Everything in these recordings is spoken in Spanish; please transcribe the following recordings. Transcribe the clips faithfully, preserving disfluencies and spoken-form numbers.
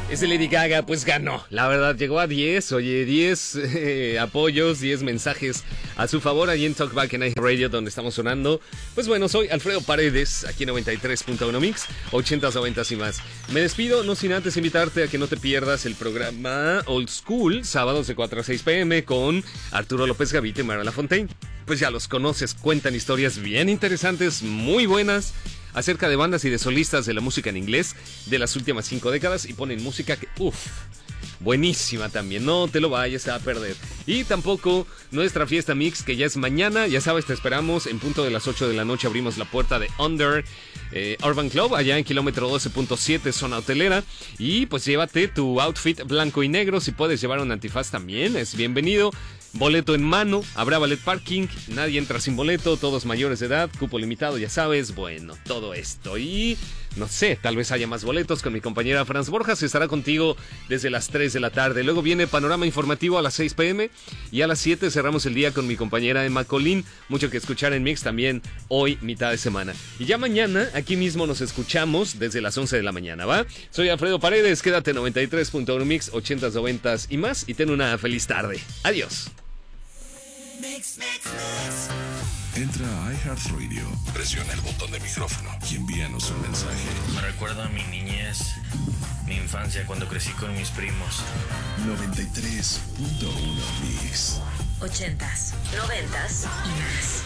Ese Lady Gaga pues ganó, la verdad llegó a diez, oye, diez eh, apoyos, diez mensajes a su favor ahí en Talkback en iHeartRadio donde estamos sonando. Pues bueno, soy Alfredo Paredes, aquí en noventa y tres punto uno Mix, ochentas, noventas y más. Me despido, no sin antes invitarte a que no te pierdas el programa Old School, sábados de cuatro a seis pm con Arturo López Gavito y Mara Lafontaine. Pues ya los conoces, cuentan historias bien interesantes, muy buenas, acerca de bandas y de solistas de la música en inglés de las últimas cinco décadas y ponen música que, uff, buenísima también, no te lo vayas a perder. Y tampoco nuestra fiesta mix que ya es mañana, ya sabes, te esperamos en punto de las ocho de la noche, abrimos la puerta de Under eh, Urban Club, allá en kilómetro doce punto siete, zona hotelera. Y pues llévate tu outfit blanco y negro, si puedes llevar un antifaz también, es bienvenido. Boleto en mano, habrá ballet parking, nadie entra sin boleto, todos mayores de edad, cupo limitado, ya sabes, bueno, todo esto. Y no sé, tal vez haya más boletos con mi compañera Franz Borjas, estará contigo desde las tres de la tarde. Luego viene Panorama Informativo a las seis pm y a las siete cerramos el día con mi compañera Emma Colín. Mucho que escuchar en Mix también hoy, mitad de semana. Y ya mañana, aquí mismo nos escuchamos desde las once de la mañana, ¿va? Soy Alfredo Paredes, quédate en noventa y tres punto uno Mix, ochentas, noventas y más y ten una feliz tarde. Adiós. Mix, mix, mix. Entra a iHeartRadio, presiona el botón de micrófono y envíanos un mensaje. Me recuerda a mi niñez, mi infancia cuando crecí con mis primos. noventa y tres punto uno Mix. Ochentas, noventas y más.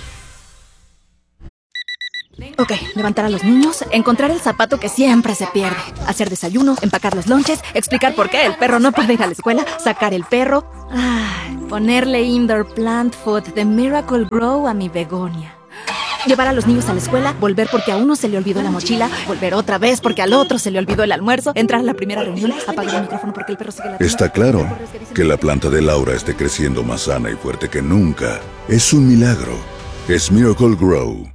Ok, levantar a los niños, encontrar el zapato que siempre se pierde, hacer desayuno, empacar los lonches, explicar por qué el perro no puede ir a la escuela, sacar el perro, ay, ponerle indoor plant food de Miracle Grow a mi begonia. Llevar a los niños a la escuela, volver porque a uno se le olvidó la mochila, volver otra vez porque al otro se le olvidó el almuerzo, entrar a la primera reunión, apagar el micrófono porque el perro sigue la... Está claro que la planta de Laura esté creciendo más sana y fuerte que nunca. Es un milagro. Es Miracle Grow.